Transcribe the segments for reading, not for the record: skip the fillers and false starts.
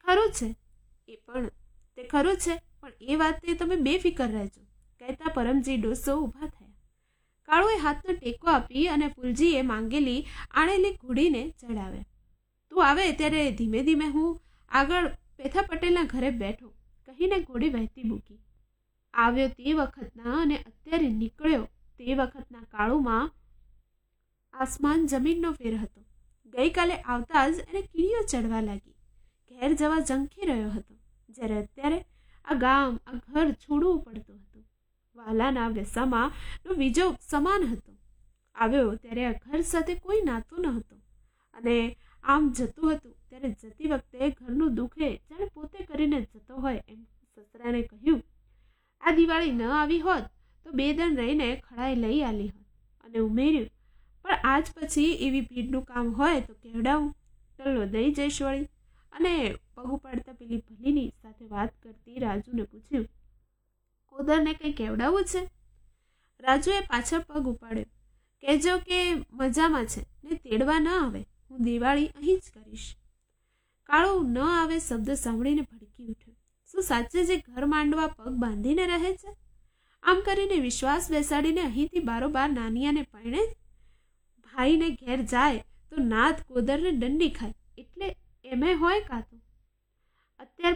ખરું છે તે ખરું છે, પણ એ વાતે તમે બેફિકર રહેજો, કહેતા પરમજી ડોસો ઊભા થયા. કાળુએ હાથનો ટેકો આપી અને પુલજીએ માંગેલી આણેલી ઘોડીને ચડાવે. તું આવે ત્યારે ધીમે ધીમે હું આગળ પેથા પટેલના ઘરે બેઠો, કહીને ઘોડી વહેતી મૂકી. આવ્યો તે વખતના અને અત્યારે નીકળ્યો તે વખતના કાળુમાં આસમાન જમીનનો ફેર હતો. ગઈકાલે આવતા જ એને કીડીઓ ચડવા લાગી, ઘેર જવા ઝંખી રહ્યો હતો, જ્યારે અત્યારે આ ગામ આ ઘર છોડવું પડતું હતું. વાલાના વેસામાં નો વિજોગ સમાન હતો. આવ્યો ત્યારે આ ઘર સાથે કોઈ નાતું ન હતું, અને આમ જતું હતું ત્યારે જતી વખતે ઘરનું દુઃખે જાણે પોતે કરીને જતો હોય એમ સસરાને કહ્યું, આ દિવાળી ન આવી હોત તો 2 દણ રહીને ખડાઈ લઈ આલી હોત. અને ઉમેર્યું, પણ આજ પછી એવી ભીડનું કામ હોય તો કેવડાવું, ટલ્લો દઈ જઈશ વળી. અને પગ ઉપાડતા પેલી ભલીની સાથે વાત કરતી રાજુને પૂછ્યું, કોદરને કંઈ કેવડાવવું છે? રાજુએ પાછળ પગ ઉપાડ્યો. કહેજો કે મજામાં છે ને તેડવા ન આવે, હું દિવાળી અહીં જ કરીશ. કાળુ ન આવે શબ્દ સાંભળીને ભડકી ઉઠ્યો. શું સાચે જે ઘર માંડવા પગ બાંધીને રહે છે? આમ કરીને વિશ્વાસ બેસાડીને અહીંથી બારોબાર નાનિયાને પરણે ભાઈને ઘેર જાય તો નાથ કોદરને દંડી ખાય, એટલે એમે હોય કાતું. અત્યાર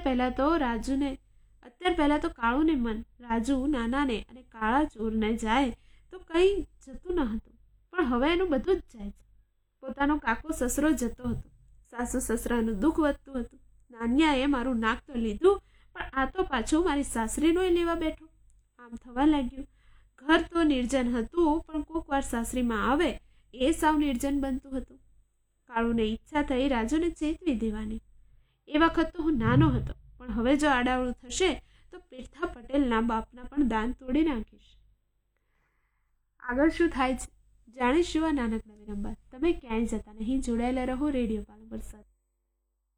પહેલા તો કાળુને મન રાજુ નાનાને અને કાળા ચોરને જાય તો કંઈ જતું ન હતું, પણ હવે એનું બધું જ જાય છે. પોતાનો કાકો સસરો જતો હતો, સાસુ સસરાનું દુઃખ વધતું હતું. નાનિયાએ મારું નાક તો લીધું, પણ આ તો પાછું મારી સાસરીનોય લેવા બેઠો. આમ થવા લાગ્યું. ઘર તો નિર્જન હતું, પણ કોક વાર સાસરીમાં આવે એ સાવ નિર્જન બનતું હતું. કાળુને ઈચ્છા થઈ રાજુને ચેતવી દેવાની. એ વખત તો હું નાનો હતો, પણ હવે જો આડાવડું થશે તો પેથા પટેલના બાપના પણ દાન તોડી નાખીશ. આગળ શું થાય છે જાણીશું આ નાનકડા વિરામ બાદ. તમે ક્યાંય જતા નહીં, જોડાયેલા રહો રેડિયો પાલનપુર સાથે.